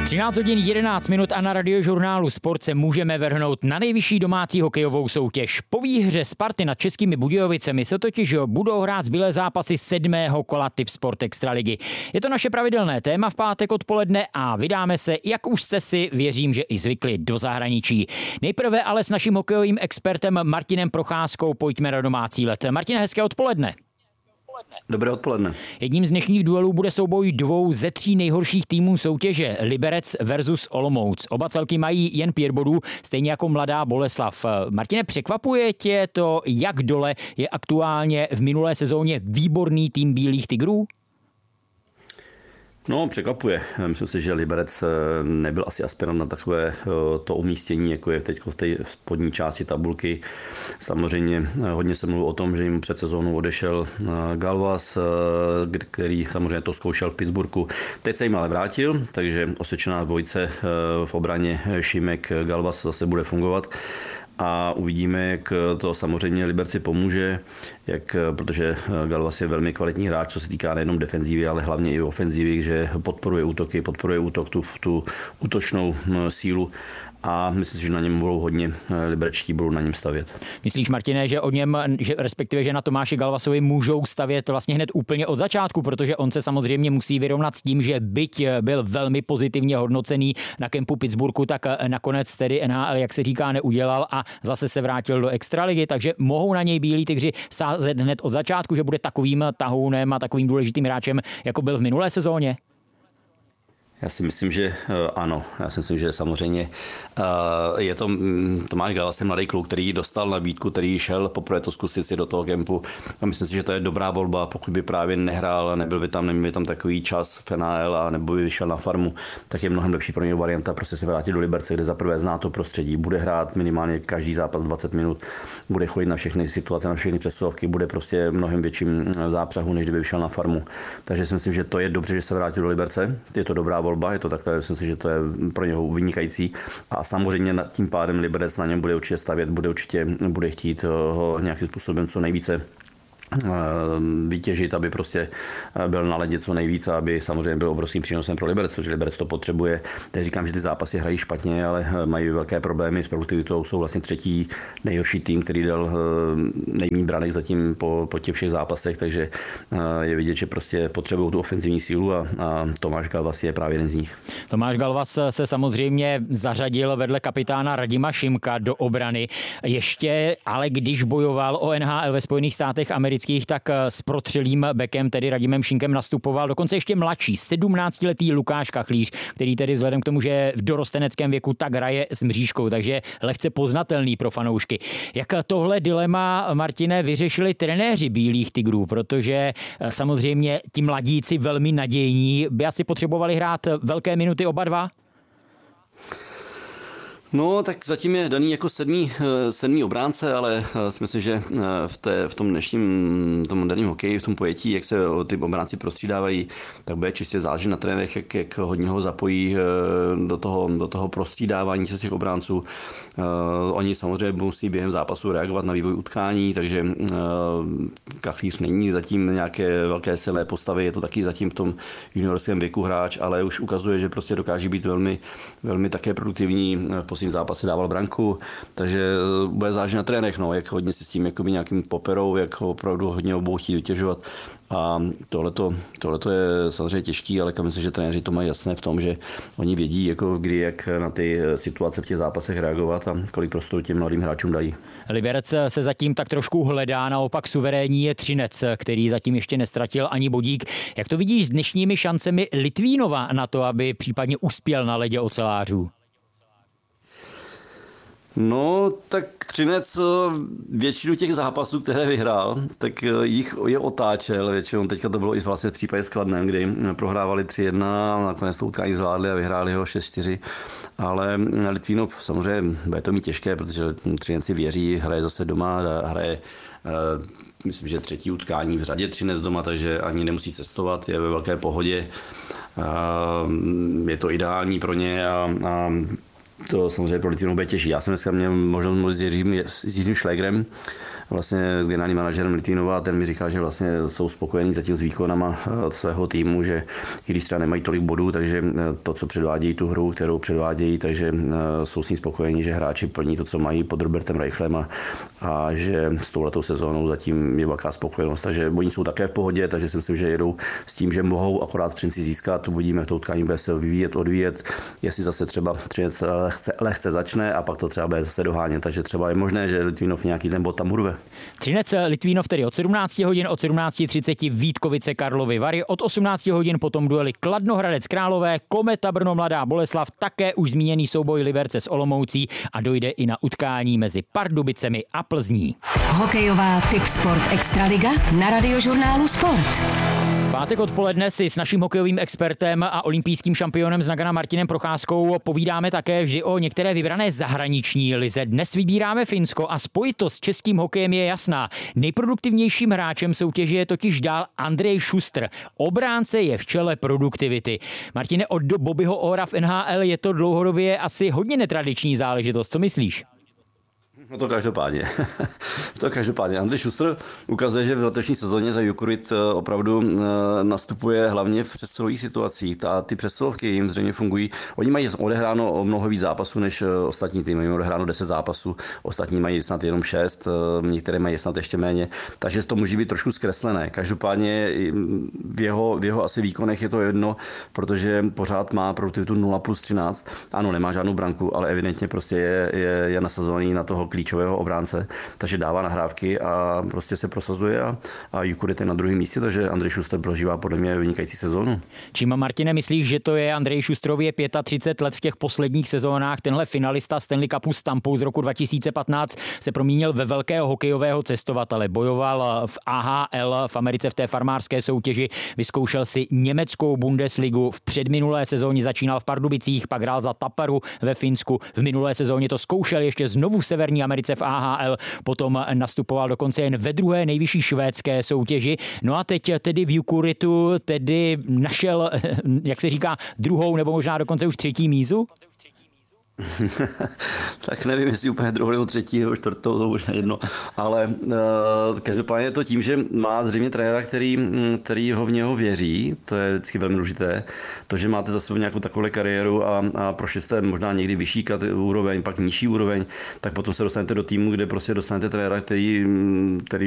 13 hodin 11 minut a na Radiožurnálu Sport se můžeme vrhnout na nejvyšší domácí hokejovou soutěž. Po výhře Sparty nad Českými Budějovicemi se totiž budou hrát zbylé zápasy 7. kola Tipsport Extraligy. Je to naše pravidelné téma v pátek odpoledne a vydáme se, jak už jste si, věřím, že i zvykli, do zahraničí. Nejprve ale s naším hokejovým expertem Martinem Procházkou pojďme na domácí let. Martine, hezké odpoledne. Dobré odpoledne. Jedním z dnešních duelů bude souboj 2 ze 3 nejhorších týmů soutěže, Liberec versus Olomouc. Oba celky mají jen 5 bodů, stejně jako Mladá Boleslav. Martine, překvapuje tě to, jak dole je aktuálně v minulé sezóně výborný tým Bílých tigrů? No, překvapuje. Myslím si, že Liberec nebyl asi aspirant na takové to umístění, jako je teď v té spodní části tabulky. Samozřejmě hodně se mluvilo o tom, že jim před sezónou odešel Galvas, který samozřejmě to zkoušel v Pittsburghu. Teď se jim ale vrátil, takže osvědčená dvojice v obraně Šimek Galvas zase bude fungovat. A uvidíme, jak to samozřejmě Liberci pomůže, protože Galvas je velmi kvalitní hráč, co se týká nejenom defenzívy, ale hlavně i ofenzívy, že podporuje útoky, podporuje tu útočnou sílu. A myslím, že na něm budou hodně liberečtí, budou na něm stavět. Myslíš, Martine, že respektive, že na Tomáši Galvasovi můžou stavět vlastně hned úplně od začátku, protože on se samozřejmě musí vyrovnat s tím, že byť byl velmi pozitivně hodnocený na kempu Pittsburghu, tak nakonec tedy NHL, jak se říká, neudělal a zase se vrátil do extraligy, takže mohou na něj Bílí tygři sázet hned od začátku, že bude takovým tahounem a takovým důležitým hráčem, jako byl v minulé sezóně? Já si myslím, že ano. Já si myslím, že samozřejmě je to Tomáš Galvas, mladý kluk, který dostal nabídku, který šel poprvé to zkusit si do toho kempu. A myslím si, že to je dobrá volba, pokud by právě nehrál, nebyl by tam takový čas v NHL a nebo by vyšel na farmu, tak je mnohem lepší pro něj varianta prostě se vrátit do Liberce, kde zaprvé zná to prostředí, bude hrát minimálně každý zápas 20 minut, bude chodit na všechny situace, na všechny přesilovky, bude prostě mnohem větším zápřahu, než kdyby vyšel na farmu. Takže si myslím, že to je dobře, že se vrátil do Liberce. Je to dobrá volba, je to takhle, myslím si, že to je pro něho vynikající a samozřejmě tím pádem Liberec na něm bude určitě stavět, bude chtít ho nějakým způsobem co nejvíce vytěžit, aby prostě byl na ledě co nejvíc a aby samozřejmě byl obrovským přínosem pro Liberec, protože Liberec to potřebuje. Teď říkám, že ty zápasy hrají špatně, ale mají velké problémy s produktivitou, jsou vlastně třetí nejhorší tým, který dal nejméně branek zatím po těch všech zápasech, takže je vidět, že prostě potřebují tu ofenzivní sílu a Tomáš Galvas je právě jeden z nich. Tomáš Galvas se samozřejmě zařadil vedle kapitána Radima Šimka do obrany. Ještě, ale když bojoval o NHL ve Spojených státech amerických, tak s protřelým bekem, tedy Radimem Šimkem, nastupoval dokonce ještě mladší, 17letý Lukáš Kachlíř, který tedy vzhledem k tomu, že je v dorosteneckém věku, tak hraje s mřížkou, takže lehce poznatelný pro fanoušky. Jak tohle dilema, Martine, vyřešili trenéři Bílých tigrů, protože samozřejmě ti mladíci velmi nadějní by asi potřebovali hrát velké minuty oba dva? No, tak zatím je daný jako sedmý obránce, ale si myslím, že v tom dnešním tom moderním hokeji, v tom pojetí, jak se ty obránci prostřídávají, tak bude čistě záležet na trenérech, jak hodně ho zapojí do toho prostřídávání se těch obránců. Oni samozřejmě musí během zápasu reagovat na vývoj utkání, takže Kachlíř není zatím nějaké velké silné postavy, je to taky zatím v tom juniorském věku hráč, ale už ukazuje, že prostě dokáže být velmi, velmi také produktivní. V posledním zápase dával branku, takže bude záležet na trenérech, jak hodně si s tím nějakým poperou, jak ho opravdu hodně obou chtít vytěžovat. A tohleto je samozřejmě těžký, ale myslím, že trenéři to mají jasné v tom, že oni vědí, kdy, jak na ty situace v těch zápasech reagovat a kolik prostoru těm mladým hráčům dají. Liberec se zatím tak trošku hledá, naopak suverénní je Třinec, který zatím ještě nestratil ani bodík. Jak to vidíš s dnešními šancemi Litvínova na to, aby případně uspěl na ledě ocelářů? No, tak Třinec většinu těch zápasů, které vyhrál, tak jich je otáčel většinou. Teďka to bylo i vlastně v případě s Kladnem, kdy prohrávali 3-1 a nakonec to utkání zvládli a vyhráli ho 6-4. Ale Litvínov samozřejmě bude to mít těžké, protože Třinec si věří, hraje zase doma, hraje myslím, že 3. utkání v řadě Třinec doma, takže ani nemusí cestovat, je ve velké pohodě. Je to ideální pro ně a To samozřejmě pro Litvínovou bude těžší. Já jsem dneska měl možnost mluvit s Jiřím Šlégrem, vlastně s generálním manažerem Litvínova, a ten mi říkal, že vlastně jsou spokojení zatím s výkonama svého týmu, že i když třeba nemají tolik bodů, takže to, co předvádějí, tu hru, kterou předvádějí, takže jsou s ní spokojení, že hráči plní to, co mají pod Robertem Reichlem a že s touhletou sezónou zatím je velká spokojenost. Takže oni jsou také v pohodě, takže si myslím, že jedou s tím, že mohou akorát v Třinci získat. Uvidíme, jak to utkání bude se odvíjet, jestli zase třeba Třinec lehce začne a pak to třeba bude zase dohánět. Takže třeba je možné, že Litvínov nějaký ten bod tam urve. Třinec Litvínov tedy od 17 hodin, od 17:30 Vítkovice Karlovy Vary, od 18 hodin potom duely Kladno Hradec Králové, Kometa Brno Mladá Boleslav, také už zmíněný souboj Liberce s Olomoucí a dojde i na utkání mezi Pardubicemi a Plzní. Hokejová Tipsport Extraliga na Radiožurnálu Sport. V pátek odpoledne si s naším hokejovým expertem a olympijským šampionem z Nagana Martinem Procházkou povídáme také vždy o některé vybrané zahraniční lize. Dnes vybíráme Finsko a spojitost s českým hokejem je jasná. Nejproduktivnějším hráčem soutěže je totiž dál Andrej Šustr. Obránce je v čele produktivity. Martine, od do Bobbyho Orra v NHL je to dlouhodobě asi hodně netradiční záležitost. Co myslíš? No to každopádně. Andrej Šustr ukazuje, že v letošní sezóně za Jukurit opravdu nastupuje hlavně v přesilových situacích. Ty přesilovky jim zřejmě fungují. Oni mají odehráno o mnoho víc zápasů než ostatní týmy. Mají odehráno 10 zápasů, ostatní mají snad jenom 6, některé mají snad ještě méně. Takže to může být trošku zkreslené. Každopádně v jeho asi výkonech je to jedno, protože pořád má produktivitu 0+13. Ano, nemá žádnou branku, ale evidentně prostě je nasazovaný na toho klíčového obránce, takže dává nahrávky a prostě se prosazuje a Jukurit je na druhém místě, takže Andrej Šustr prožívá podle mě vynikající sezónu. Čím, Martine, myslíš, že to je Andrej Šustrovi 35 let v těch posledních sezónách? Tenhle finalista Stanley Cupu s Tampou z roku 2015 se promínil ve velkého hokejového cestovatele. Bojoval v AHL v Americe v té farmářské soutěži, vyzkoušel si německou Bundesligu, v předminulé sezóně začínal v Pardubicích, pak hrál za Taparu ve Finsku, v minulé sezóně to zkoušel ještě znovu v Severní Americe v AHL, potom nastupoval dokonce jen ve druhé nejvyšší švédské soutěži. No a teď tedy v Jukuritu tedy našel, jak se říká, druhou nebo možná dokonce už třetí mízu? Tak nevím, jestli úplně druhou nebo třetí, nebo čtvrtou, to už jedno, ale každopádně je to tím, že má zřejmě trenéra, který ho v něho věří, to je vždycky velmi důležité. To, že máte za sebou nějakou takovou kariéru a prošli jste možná někdy vyšší úroveň, pak nižší úroveň, tak potom se dostanete do týmu, kde prostě dostanete trenéra, který